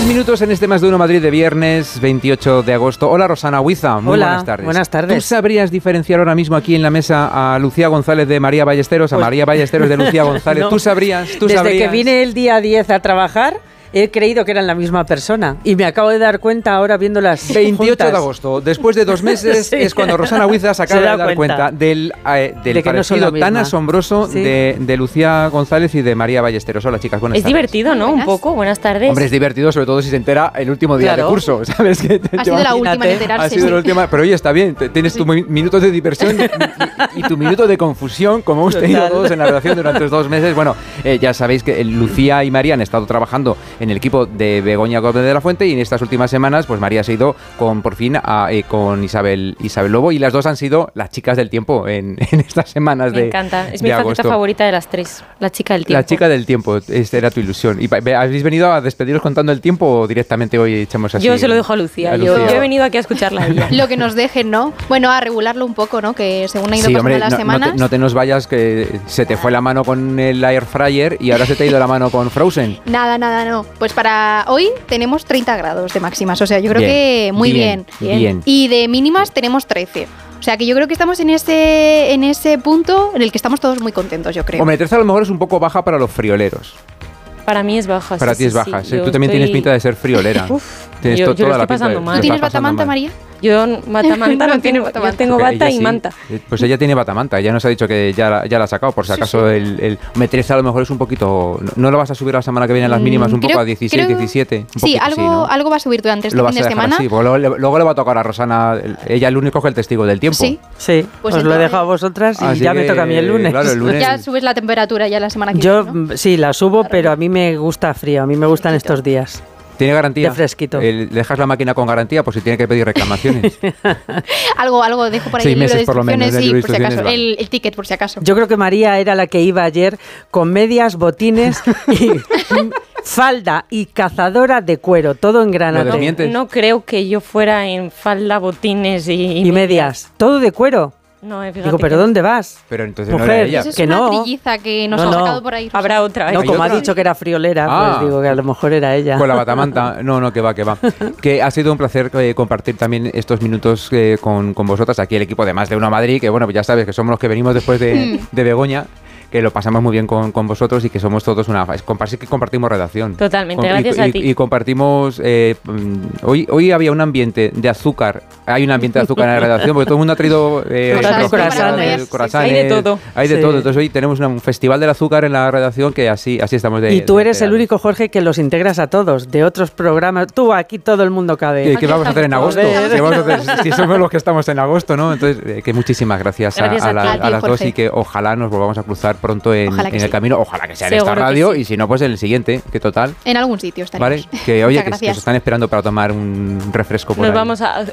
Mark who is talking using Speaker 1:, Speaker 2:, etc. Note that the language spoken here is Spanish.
Speaker 1: minutos en este Más de Uno Madrid de viernes 28 de agosto. Hola Rosana Huiza, muy buenas tardes.
Speaker 2: Buenas tardes.
Speaker 1: ¿Tú sabrías diferenciar ahora mismo aquí en la mesa a Lucía González de María Ballesteros, a María Ballesteros de Lucía González? No. ¿Tú sabrías?
Speaker 2: Desde que vine el día 10 a trabajar, he creído que eran la misma persona y me acabo de dar cuenta ahora viendo las
Speaker 1: 28
Speaker 2: juntas.
Speaker 1: de agosto, después de 2 meses, sí. Es cuando Rosana Huiza se acaba de dar cuenta del parecido tan asombroso de Lucía González y de María Ballesteros. Hola chicas, buenas tardes.
Speaker 3: Es divertido, ¿no? Un poco, buenas tardes.
Speaker 1: Hombre, es divertido, sobre todo si se entera el último día de curso, ¿sabes? Que
Speaker 4: ha sido la última en enterarse.
Speaker 1: Ha sido la última, pero oye, está bien, tienes tus minutos de diversión y tu minuto de confusión, como hemos tenido todos en la redacción durante los 2 meses. Bueno, ya sabéis que Lucía y María han estado trabajando en el equipo de Begoña Gómez de la Fuente y en estas últimas semanas pues María se ha ido por fin con Isabel Lobo y las dos han sido las chicas del tiempo en estas semanas de agosto. Me
Speaker 3: encanta, es mi faceta favorita de las 3, la chica del tiempo.
Speaker 1: La chica del tiempo, esta era tu ilusión. ¿Y habéis venido a despediros contando el tiempo o directamente hoy echamos así?
Speaker 3: Yo se lo dejo a Lucía, yo he venido aquí a escucharla a ella.
Speaker 4: Lo que nos dejen, ¿no? Bueno, a regularlo un poco, ¿no? Que según ha ido pasando las semanas...
Speaker 1: No te nos vayas, que se te fue la mano con el air fryer y ahora se te ha ido la mano con Frozen.
Speaker 4: Nada, no. Pues para hoy tenemos 30 grados de máximas, o sea, yo creo que muy bien. Y de mínimas tenemos 13. O sea, que yo creo que estamos en ese punto en el que estamos todos muy contentos, yo creo.
Speaker 1: Hombre, 13 a lo mejor es un poco baja para los frioleros.
Speaker 3: Para mí es baja.
Speaker 1: Para ti es baja. Sí. Tú también tienes pinta de ser friolera.
Speaker 3: Yo lo estoy pasando mal.
Speaker 4: ¿Tú tienes batamanta, María?
Speaker 3: Yo batamanta no tengo. Yo tengo bata y manta.
Speaker 1: Pues ella tiene batamanta. Ya nos ha dicho que ya la ha sacado. Por si acaso el 13 a lo mejor es un poquito... ¿No lo vas a subir la semana que viene las mínimas un poco a 16, 17?
Speaker 4: Sí, algo va a subir durante este fin de semana.
Speaker 1: Sí, luego le va a tocar a Rosana. Ella el único que es el testigo del tiempo.
Speaker 2: Sí, pues os lo he dejado a vosotras y ya me toca a mí el lunes.
Speaker 1: Claro, el lunes.
Speaker 4: Ya subes la temperatura ya la semana que viene, ¿no?
Speaker 2: Sí, la subo, pero a mí me gusta frío. A mí me gustan estos días.
Speaker 1: ¿Tiene garantía?
Speaker 2: De fresquito.
Speaker 1: ¿Dejas la máquina con garantía por si tiene que pedir reclamaciones?
Speaker 4: algo dejo por ahí
Speaker 1: 6 meses por lo menos.
Speaker 4: Sí, por si acaso. El ticket, por si acaso.
Speaker 2: Yo creo que María era la que iba ayer con medias, botines y falda y cazadora de cuero, todo en granate.
Speaker 3: No creo que yo fuera en falda, botines y
Speaker 2: medias. Todo de cuero.
Speaker 3: No, fíjate.
Speaker 2: Digo, ¿pero dónde vas?
Speaker 1: Pero entonces
Speaker 2: mujer,
Speaker 1: no era ella.
Speaker 4: Eso es una trilliza que nos ha sacado por ahí.
Speaker 3: Habrá otra.
Speaker 2: No, como ha dicho que era friolera, pues digo que a lo mejor era ella.
Speaker 1: Con la batamanta. No, que va. Que ha sido un placer compartir también estos minutos con vosotras aquí, el equipo de Más de Uno Madrid, que bueno, pues ya sabes que somos los que venimos después de Begoña, que lo pasamos muy bien con vosotros y que somos todos que compartimos redacción.
Speaker 3: Totalmente, gracias a ti.
Speaker 1: Y compartimos... hoy había un ambiente de azúcar. Hay un ambiente de azúcar en la redacción porque todo el mundo ha traído...
Speaker 2: croissants.
Speaker 3: Hay de todo.
Speaker 1: Hay de todo. Entonces hoy tenemos un festival del azúcar en la redacción que así estamos de...
Speaker 2: Y tú eres el único, Jorge, que los integras a todos, de otros programas. Tú, aquí todo el mundo cabe.
Speaker 1: ¿Qué vamos a hacer en agosto? Si somos los que estamos en agosto, ¿no? Entonces, que muchísimas gracias a las dos y que ojalá nos volvamos a cruzar pronto en el camino. Ojalá que sea en esta radio y si no, pues en el siguiente, que total.
Speaker 4: En algún sitio estaremos.
Speaker 1: ¿Vale? Que oye, que os están esperando para tomar un refresco por ahí.
Speaker 3: Nos vamos a